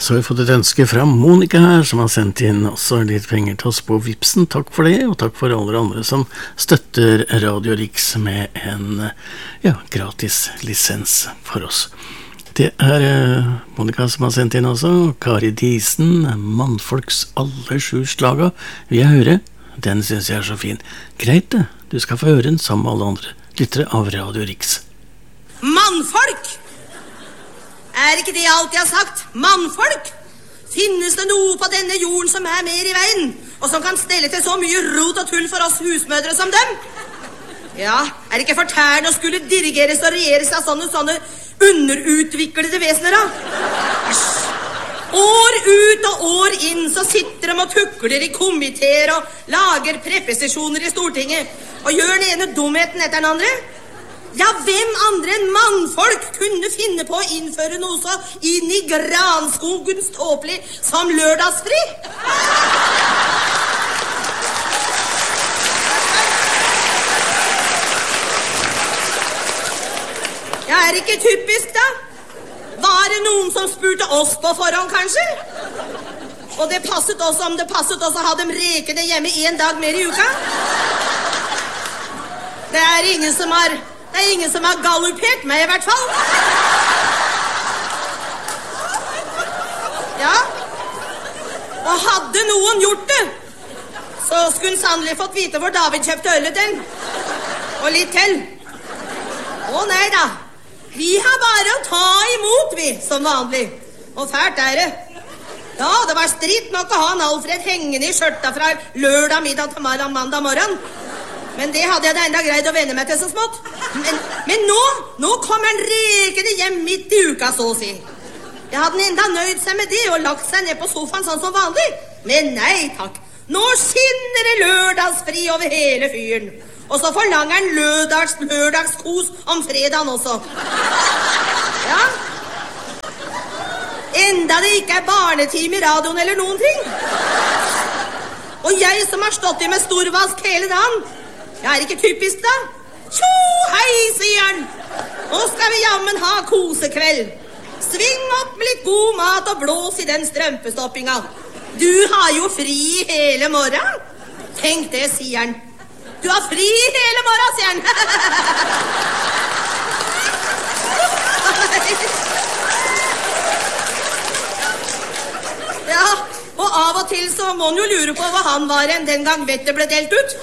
Så har vi fått et ønske fra Monica her, som har sendt inn også litt penger til oss på Vipsen. Takk for det, og takk for alle andre som støtter Radio Rix med en gratis lisens for oss. Det Monica som har sendt inn også. Kari Disen, Mannfolks alle 7 slaga. Vil jeg høre? Den synes jeg så fin. Greit det, du skal få høre den sammen med alle andre lyttere av Radio Rix. Mannfolk! Ikke det alt jeg har sagt? Mannfolk? Finnes det noe på denne jorden som mer i veien, og som kan stelle til så mye rot og tull for oss husmødre som dem? Ja, det ikke fortærende å skulle dirigeres og regjeres av sånne underutviklede vesener, da? År ut og år inn så sitter de og tukler i komiteer og lager preposisjoner i Stortinget og gjør den ene dumheten etter den andre. Ja, hvem andre enn mannfolk kunne finne på å innføre noe så inn i granskogens tåpelig som lørdagsfri? Ja, det ikke typisk, da? Var det noen som spurte oss på forhånd, kanskje? Og det passet oss om det passet oss å ha dem rekende hjemme 1 dag mer i uka? Det ingen som har galoppert meg, i hvert fall. Ja. Og hadde noen gjort det, så skulle han sannelig fått vite hvor David kjøpte ølet til. Og litt til. Å nei da. Vi har bare å ta imot, vi, som vanlig. Og fælt det. Ja, det var stritt nok å ha en Alfred hengende i skjørta fra lørdag middag til mandag morgen. Men det hadde jeg da enda greid å venne meg til så smått. Men nå kommer han rekende hjem midt i uka, så å si. Jeg hadde enda nøyd seg med det og lagt seg ned på sofaen sånn som vanlig. Men nei, takk. Nå skinner det lørdagsfri over hele fyren. Og så forlanger han lørdagskos om fredagen også. Ja. Enda det ikke barnetime i radioen eller noen ting. Og jeg som har stått i med storvask hele dagen. Ja, det ikke typisk da? Tjo, hei, sier han. Nå skal vi jammen ha kosekveld. Sving opp med litt god mat og blås i den strømpestoppinga. Du har jo fri hele morgen. Tenk det, sier han. Du har fri hele morgen, sier han. Ja, og av og til så må han jo lure på hva han var enn den gang vettet ble delt ut.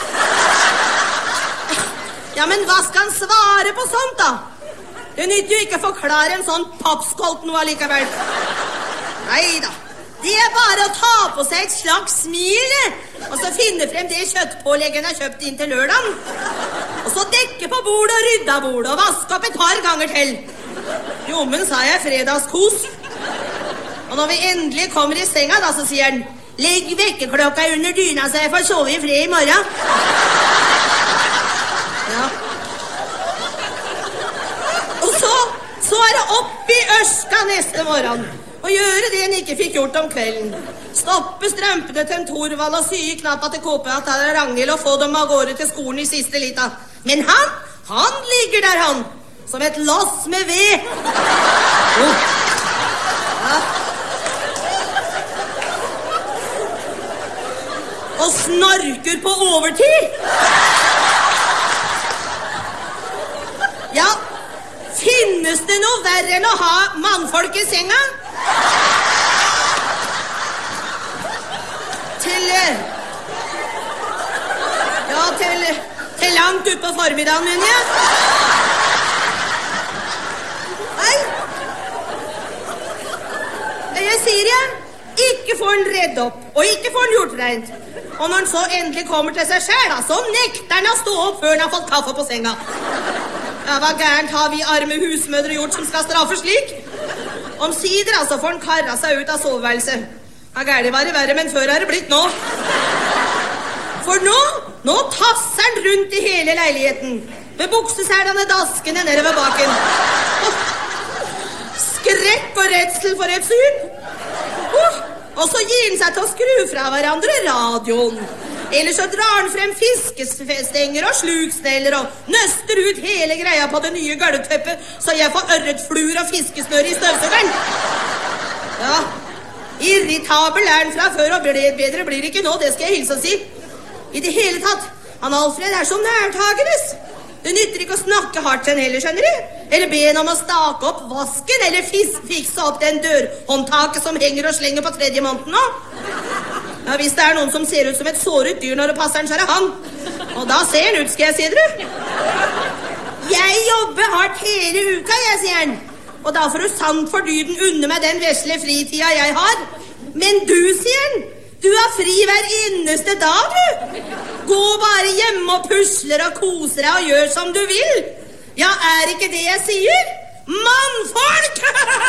Ja, men hva skal han svare på sånt, da? Det nytter jo ikke å forklare en sånn pappskolt noe allikevel. Neida, det bare å ta på seg et slags smil, og så finne frem det kjøttpåleggen har kjøpt inn til lørdagen. Og så dekke på bordet og rydde av bordet, og vaske opp et par ganger til. Jo, men sa jeg fredagskos. Og når vi endelig kommer i senga, da, så sier han, legg vekkerklokka under dyna så jeg får sove i fred i morgen. Ja. Og så det opp i ørska neste morgen og gjøre det han ikke fikk gjort om kvelden. Stoppe strømpene til en Torvald og sy i knappa til Kåpe til Rangel og få dem av gårde til skolen i siste lita. Men han ligger der, han, som et loss med ved. Ja. Og snorker på overtid. Ja, finnes det noe verre enn å ha mannfolk i senga? Til langt ut på formiddagen, mener jeg. Nei. Jeg sier jeg, ikke får han redd opp, og ikke får han gjort rent. Og når han så endelig kommer til seg selv, så nekter han å stå opp før han har fått kaffe på senga. Ja, hva gærent har vi arme husmødre gjort som skal straffe slik? Omsider, altså, får han karra seg ut av soveværelset. Ja, gærent var det verre, men før har det blitt nå. For nå tasser han rundt i hele leiligheten, med bukseselene daskende nede ved baken. Skrekk og redsel for et syn. Og så gir han seg til å skru fra hverandre radioen. Eller så drar han frem fiskestenger og sluksneller og nøster ut hele greia på det nye gulvteppet, så jeg får ørretfluer og fiskesnør i støvsugeren. Ja, Irritabel er han fra før, og bedre blir det ikke nå, det skal jeg hilse å si. I det hele tatt, han Alfred er så nærtagenes. Det nytter ikke å snakke hardt til han heller, skjønner du? Eller be han om å stake opp vasken, eller fikse opp den dørhåndtaket som henger og slenger på tredje måneden nå. Ja, hvis det er noen som ser ut som et såret dyr når det passer han, så er det han. Og da ser han ut, skal jeg si dere. Jeg jobber hardt hele uka, jeg, sier han. Og da får du sant for dyden unne meg den vesle fritida jeg har. Men du, sier han, du har fri hver eneste dag, du. Gå bare hjemme og pusler og koser deg og gjør som du vil. Ja, er ikke det jeg sier? Mannfolk!